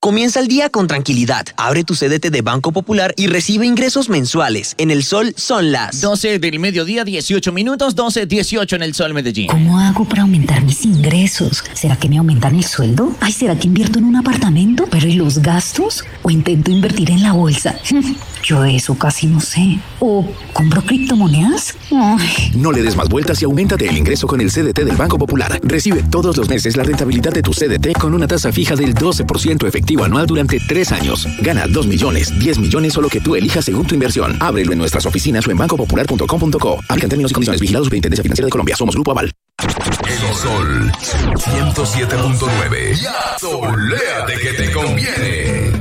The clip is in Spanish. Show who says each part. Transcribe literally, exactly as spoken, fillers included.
Speaker 1: Comienza el día con tranquilidad. Abre tu C D T de Banco Popular y recibe ingresos mensuales. En el Sol son las
Speaker 2: doce del mediodía, dieciocho minutos, doce dieciocho en el Sol Medellín.
Speaker 3: ¿Cómo hago para aumentar mis ingresos? ¿Será que me aumentan el sueldo? Ay, ¿será que invierto en un apartamento? ¿Pero y los gastos? ¿O intento invertir en la bolsa? Yo de eso casi no sé. ¿O compro criptomonedas? Ay.
Speaker 4: No le des más vueltas y auméntate el ingreso con el C D T del Banco Popular. Recibe todos los meses la rentabilidad de tu C D T con una tasa fija del doce por ciento efectivo anual durante tres años. Gana dos millones, diez millones o lo que tú elijas según tu inversión. Ábrelo en nuestras oficinas o en banco popular punto com punto co. Aplican términos y condiciones. Vigilados Superintendencia Financiera de Colombia. Somos Grupo Aval.
Speaker 5: El Sol ciento siete punto nueve. Ya, soléate que te conviene.